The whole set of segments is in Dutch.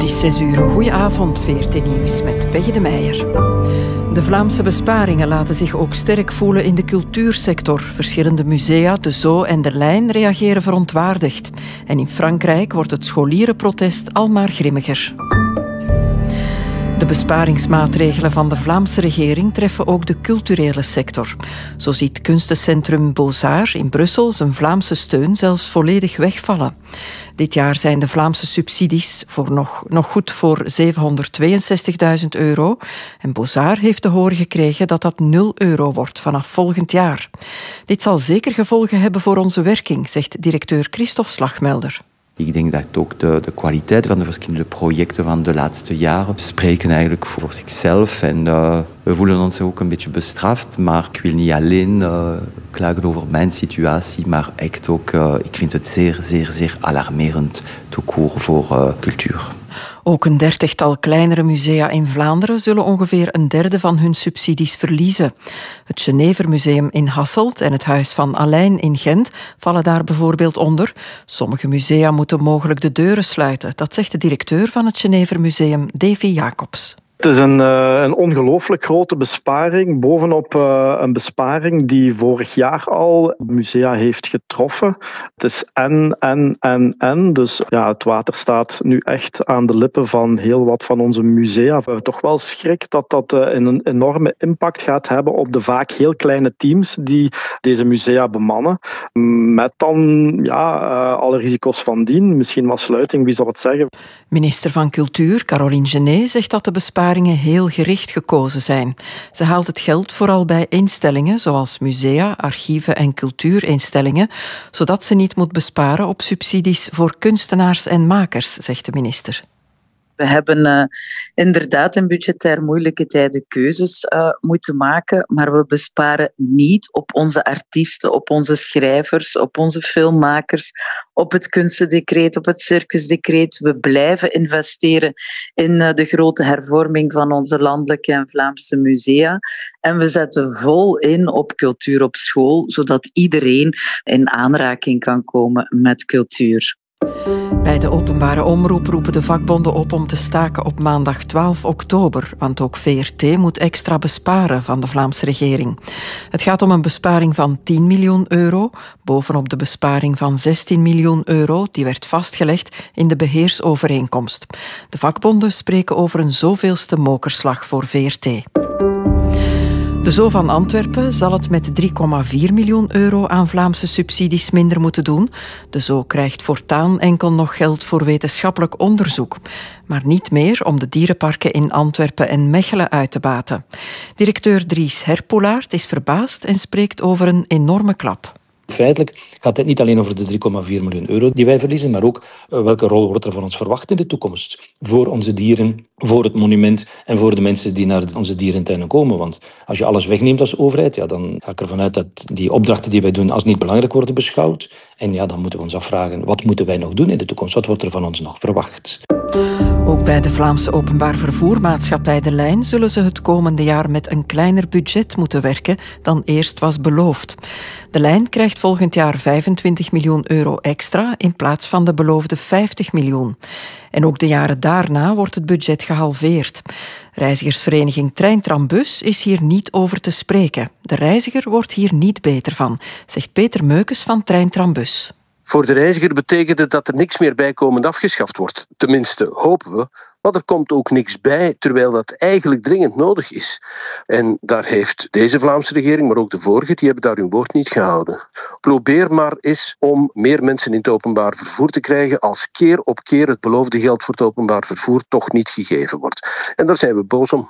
is 6 uur. Goedenavond, VRT Nieuws met Peggy de Meijer. De Vlaamse besparingen laten zich ook sterk voelen in de cultuursector. Verschillende musea, de Zoo en de Lijn, reageren verontwaardigd. En in Frankrijk wordt het scholierenprotest al maar grimmiger. De besparingsmaatregelen van de Vlaamse regering treffen ook de culturele sector. Zo ziet kunstencentrum Beaux-Arts in Brussel zijn Vlaamse steun zelfs volledig wegvallen. Dit jaar zijn de Vlaamse subsidies nog goed voor €762.000. En Beaux-Arts heeft te horen gekregen dat dat €0 wordt vanaf volgend jaar. Dit zal zeker gevolgen hebben voor onze werking, zegt directeur Christophe Slagmelder. Ik denk dat ook de kwaliteit van de verschillende projecten van de laatste jaren spreken eigenlijk voor zichzelf. En we voelen ons ook een beetje bestraft, maar ik wil niet alleen klagen over mijn situatie, maar echt ook, ik vind het zeer, zeer, zeer alarmerend tout court voor cultuur. Ook een 30-tal kleinere musea in Vlaanderen zullen ongeveer een derde van hun subsidies verliezen. Het Genevermuseum in Hasselt en het Huis van Alein in Gent vallen daar bijvoorbeeld onder. Sommige musea moeten mogelijk de deuren sluiten. Dat zegt de directeur van het Genevermuseum, Davy Jacobs. Het is een ongelooflijk grote besparing, bovenop een besparing die vorig jaar al musea heeft getroffen. Het is en. Dus ja, het water staat nu echt aan de lippen van heel wat van onze musea. We hebben toch wel schrik dat dat een enorme impact gaat hebben op de vaak heel kleine teams die deze musea bemannen. Met dan alle risico's van dien. Misschien wat sluiting, wie zal het zeggen? Minister van Cultuur, Caroline Genet, zegt dat de besparingen heel gericht gekozen zijn. Ze haalt het geld vooral bij instellingen zoals musea, archieven en cultuurinstellingen, zodat ze niet moet besparen op subsidies voor kunstenaars en makers, zegt de minister. We hebben inderdaad in budgetair moeilijke tijden keuzes moeten maken, maar we besparen niet op onze artiesten, op onze schrijvers, op onze filmmakers, op het kunstendecreet, op het circusdecreet. We blijven investeren in de grote hervorming van onze landelijke en Vlaamse musea. En we zetten vol in op cultuur op school, zodat iedereen in aanraking kan komen met cultuur. Bij de openbare omroep roepen de vakbonden op om te staken op maandag 12 oktober, want ook VRT moet extra besparen van de Vlaamse regering. Het gaat om een besparing van €10 miljoen, bovenop de besparing van €16 miljoen, die werd vastgelegd in de beheersovereenkomst. De vakbonden spreken over een zoveelste mokerslag voor VRT. De Zoo van Antwerpen zal het met €3,4 miljoen aan Vlaamse subsidies minder moeten doen. De Zoo krijgt voortaan enkel nog geld voor wetenschappelijk onderzoek, maar niet meer om de dierenparken in Antwerpen en Mechelen uit te baten. Directeur Dries Herpoelaert is verbaasd en spreekt over een enorme klap. Feitelijk gaat het niet alleen over de €3,4 miljoen die wij verliezen, maar ook welke rol wordt er van ons verwacht in de toekomst. Voor onze dieren, voor het monument en voor de mensen die naar onze dierentuinen komen. Want als je alles wegneemt als overheid, dan ga ik ervan uit dat die opdrachten die wij doen als niet belangrijk worden beschouwd. En dan moeten we ons afvragen, wat moeten wij nog doen in de toekomst? Wat wordt er van ons nog verwacht? Ook bij de Vlaamse openbaar vervoermaatschappij De Lijn zullen ze het komende jaar met een kleiner budget moeten werken dan eerst was beloofd. De Lijn krijgt volgend jaar €25 miljoen extra in plaats van de beloofde €50 miljoen. En ook de jaren daarna wordt het budget gehalveerd. Reizigersvereniging Trein-Trambus is hier niet over te spreken. De reiziger wordt hier niet beter van, zegt Peter Meukes van Trein-Trambus. Voor de reiziger betekent het dat er niks meer bijkomend afgeschaft wordt. Tenminste, hopen we. Maar er komt ook niks bij, terwijl dat eigenlijk dringend nodig is. En daar heeft deze Vlaamse regering, maar ook de vorige, die hebben daar hun woord niet gehouden. Probeer maar eens om meer mensen in het openbaar vervoer te krijgen als keer op keer het beloofde geld voor het openbaar vervoer toch niet gegeven wordt. En daar zijn we boos om.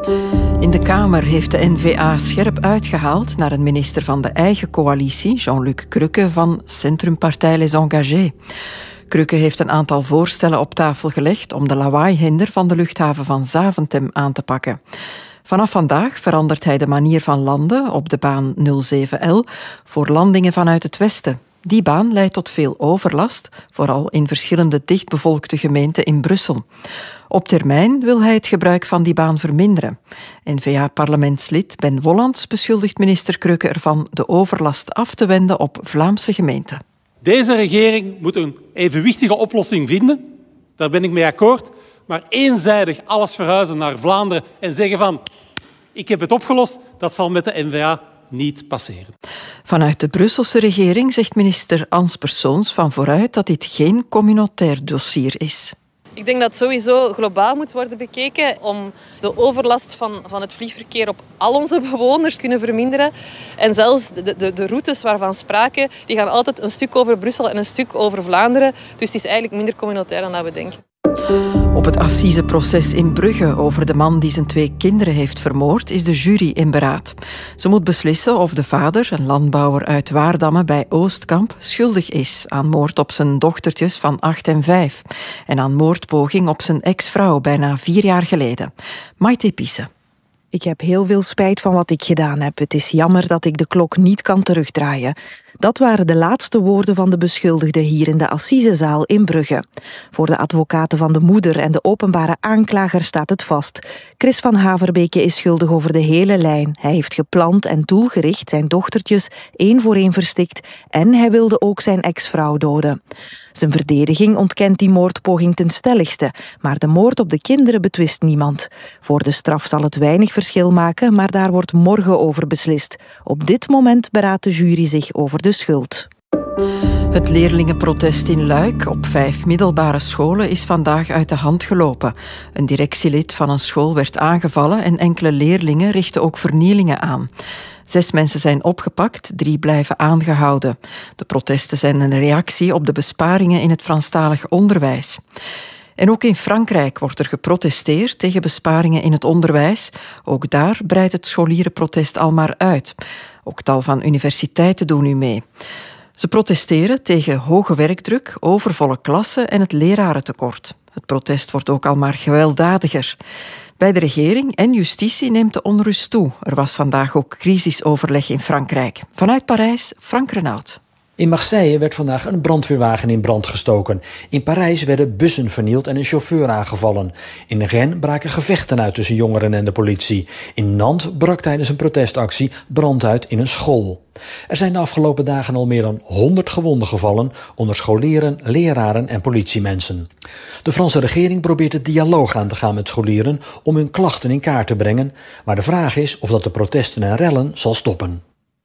In de Kamer heeft de N-VA scherp uitgehaald naar een minister van de eigen coalitie, Jean-Luc Cruque van Centrumpartij Les Engagés. Cruque heeft een aantal voorstellen op tafel gelegd om de lawaaihinder van de luchthaven van Zaventem aan te pakken. Vanaf vandaag verandert hij de manier van landen op de baan 07L voor landingen vanuit het westen. Die baan leidt tot veel overlast, vooral in verschillende dichtbevolkte gemeenten in Brussel. Op termijn wil hij het gebruik van die baan verminderen. N-VA-parlementslid Ben Wollands beschuldigt minister Cruque ervan de overlast af te wenden op Vlaamse gemeenten. Deze regering moet een evenwichtige oplossing vinden. Daar ben ik mee akkoord. Maar eenzijdig alles verhuizen naar Vlaanderen en zeggen van ik heb het opgelost, dat zal met de N-VA niet passeren. Vanuit de Brusselse regering zegt minister Ans Persoons van vooruit dat dit geen communautair dossier is. Ik denk dat het sowieso globaal moet worden bekeken om de overlast van het vliegverkeer op al onze bewoners te kunnen verminderen. En zelfs de routes waarvan sprake, die gaan altijd een stuk over Brussel en een stuk over Vlaanderen. Dus het is eigenlijk minder communautair dan dat we denken. Op het assiseproces in Brugge over de man die zijn 2 kinderen heeft vermoord is de jury in beraad. Ze moet beslissen of de vader, een landbouwer uit Waardamme bij Oostkamp, schuldig is aan moord op zijn dochtertjes van 8 en 5 en aan moordpoging op zijn ex-vrouw bijna 4 jaar geleden. Maite Pisse. Ik heb heel veel spijt van wat ik gedaan heb. Het is jammer dat ik de klok niet kan terugdraaien. Dat waren de laatste woorden van de beschuldigde hier in de assisezaal in Brugge. Voor de advocaten van de moeder en de openbare aanklager staat het vast. Chris van Haverbeke is schuldig over de hele lijn. Hij heeft gepland en doelgericht zijn dochtertjes 1 voor 1 verstikt en hij wilde ook zijn ex-vrouw doden. Zijn verdediging ontkent die moordpoging ten stelligste, maar de moord op de kinderen betwist niemand. Voor de straf zal het weinig verschil maken, maar daar wordt morgen over beslist. Op dit moment beraadt de jury zich over de schuld. Het leerlingenprotest in Luik op 5 middelbare scholen is vandaag uit de hand gelopen. Een directielid van een school werd aangevallen en enkele leerlingen richten ook vernielingen aan. 6 mensen zijn opgepakt, 3 blijven aangehouden. De protesten zijn een reactie op de besparingen in het Franstalig onderwijs. En ook in Frankrijk wordt er geprotesteerd tegen besparingen in het onderwijs. Ook daar breidt het scholierenprotest al maar uit. Ook tal van universiteiten doen nu mee. Ze protesteren tegen hoge werkdruk, overvolle klassen en het lerarentekort. Het protest wordt ook al maar gewelddadiger. Bij de regering en justitie neemt de onrust toe. Er was vandaag ook crisisoverleg in Frankrijk. Vanuit Parijs, Frank Renaud. In Marseille werd vandaag een brandweerwagen in brand gestoken. In Parijs werden bussen vernield en een chauffeur aangevallen. In Rennes braken gevechten uit tussen jongeren en de politie. In Nantes brak tijdens een protestactie brand uit in een school. Er zijn de afgelopen dagen al meer dan 100 gewonden gevallen onder scholieren, leraren en politiemensen. De Franse regering probeert het dialoog aan te gaan met scholieren om hun klachten in kaart te brengen, maar de vraag is of dat de protesten en rellen zal stoppen.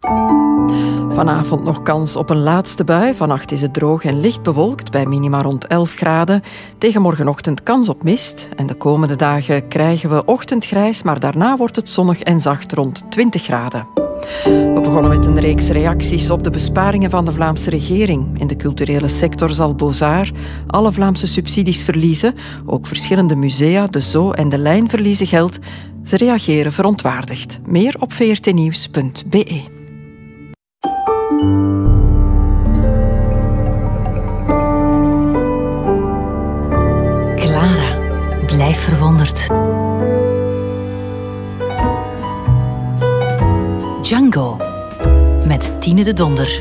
Vanavond nog kans op een laatste bui. Vannacht is het droog en licht bewolkt bij minima rond 11 graden. Tegen morgenochtend kans op mist. En de komende dagen krijgen we ochtendgrijs, maar daarna wordt het zonnig en zacht rond 20 graden. We begonnen met een reeks reacties op de besparingen van de Vlaamse regering. In de culturele sector zal Beaux-Arts alle Vlaamse subsidies verliezen. Ook verschillende musea, de Zoo en de Lijn verliezen geld. Ze reageren verontwaardigd. Meer op vrtnieuws.be. Clara, blijf verwonderd. Django, met Tine de Donder.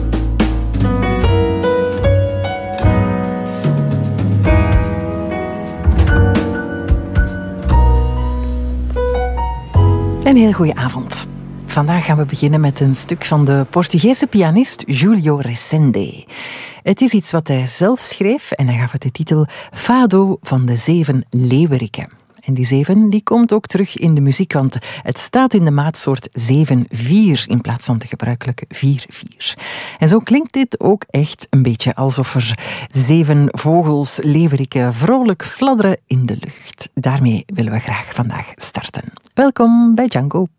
Een hele goede avond. Vandaag gaan we beginnen met een stuk van de Portugese pianist Julio Resende. Het is iets wat hij zelf schreef en hij gaf het de titel Fado van de 7 leeuweriken. En die 7 die komt ook terug in de muziek, want het staat in de maatsoort 7/4 in plaats van de gebruikelijke 4/4. En zo klinkt dit ook echt een beetje alsof er 7 vogels, leeuweriken, vrolijk fladderen in de lucht. Daarmee willen we graag vandaag starten. Welkom bij Django.